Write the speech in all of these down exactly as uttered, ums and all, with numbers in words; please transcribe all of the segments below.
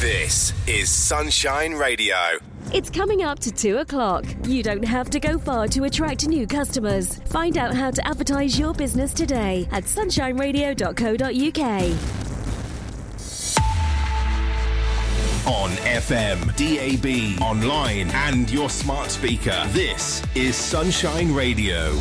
This is Sunshine Radio. It's coming up to two o'clock. You don't have to go far to attract new customers. Find out how to advertise your business today at sunshine radio dot co dot uk. On F M, D A B, online and your smart speaker. This is Sunshine Radio.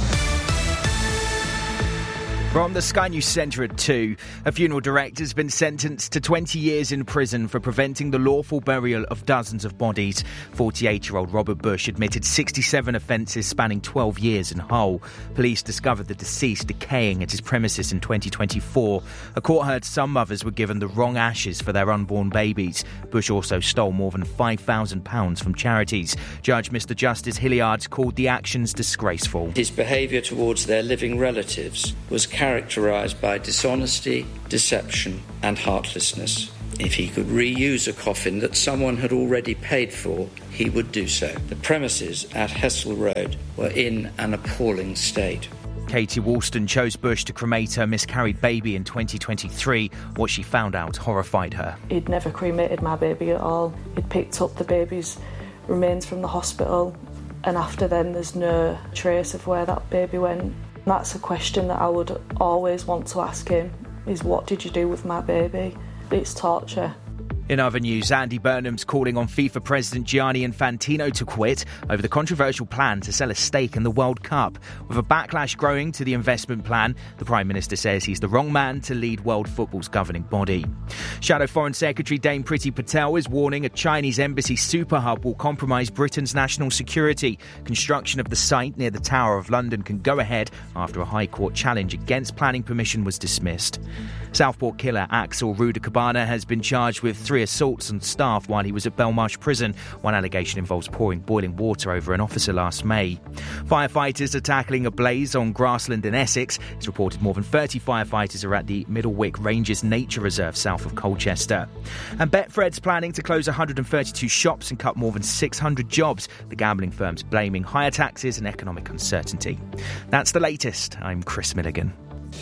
From the Sky News Centre at two, a funeral director has been sentenced to twenty years in prison for preventing the lawful burial of dozens of bodies. forty-eight-year-old Robert Bush admitted sixty-seven offences spanning twelve years in Hull. Police discovered the deceased decaying at his premises in twenty twenty-four. A court heard some mothers were given the wrong ashes for their unborn babies. Bush also stole more than five thousand pounds from charities. Judge Mister Justice Hilliard called the actions disgraceful. His behaviour towards their living relatives was characterised by dishonesty, deception and heartlessness. If he could reuse a coffin that someone had already paid for, he would do so. The premises at Hessel Road were in an appalling state. Katie Woolston chose Bush to cremate her miscarried baby in twenty twenty-three. What she found out horrified her. He'd never cremated my baby at all. He'd picked up the baby's remains from the hospital, and after then there's no trace of where that baby went. That's a question that I would always want to ask him, is what did you do with my baby? It's torture. In other news, Andy Burnham's calling on FIFA President Gianni Infantino to quit over the controversial plan to sell a stake in the World Cup. With a backlash growing to the investment plan, the Prime Minister says he's the wrong man to lead world football's governing body. Shadow Foreign Secretary Dame Priti Patel is warning a Chinese embassy super hub will compromise Britain's national security. Construction of the site near the Tower of London can go ahead after a High Court challenge against planning permission was dismissed. Southport killer Axel Rudakabana has been charged with three assaults on staff while he was at Belmarsh Prison. One allegation involves pouring boiling water over an officer last May. Firefighters are tackling a blaze on grassland in Essex. It's reported more than thirty firefighters are at the Middlewick Ranges Nature Reserve south of Colchester. And Betfred's planning to close one hundred thirty-two shops and cut more than six hundred jobs. The gambling firm's blaming higher taxes and economic uncertainty. That's the latest. I'm Chris Milligan.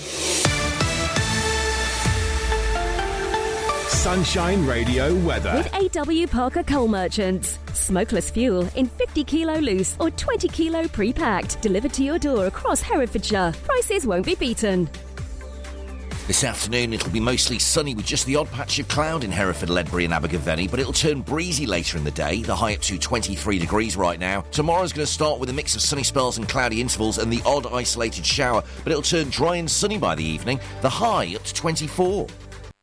Sunshine Radio weather. With A W Parker Coal Merchants. Smokeless fuel in fifty kilo loose or twenty kilo pre-packed. Delivered to your door across Herefordshire. Prices won't be beaten. This afternoon it'll be mostly sunny with just the odd patch of cloud in Hereford, Ledbury and Abergavenny, but it'll turn breezy later in the day, the high up to twenty-three degrees right now. Tomorrow's going to start with a mix of sunny spells and cloudy intervals and the odd isolated shower, but it'll turn dry and sunny by the evening, the high up to twenty-four.